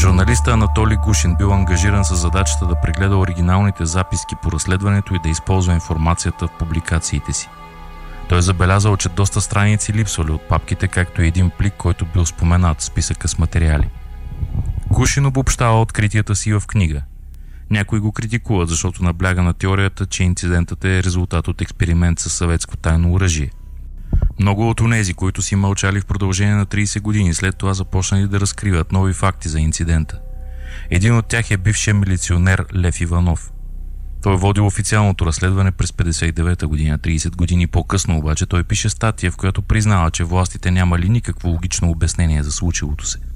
Журналистът Анатолий Гушин бил ангажиран с задачата да прегледа оригиналните записки по разследването и да използва информацията в публикациите си. Той е забелязал, че доста страници липсвали от папките, както и един плик, който бил споменат в списъка с материали. Гушин обобщава откритията си в книга. Някои го критикуват, защото набляга на теорията, че инцидентът е резултат от експеримент със съветско тайно оръжие. Много от онези, които си мълчали в продължение на 30 години, след това започнали да разкриват нови факти за инцидента. Един от тях е бившият милиционер Лев Иванов. Той е водил официалното разследване през 1959 година. 30 години по-късно обаче той пише статия, в която признава, че властите нямали никакво логично обяснение за случилото се.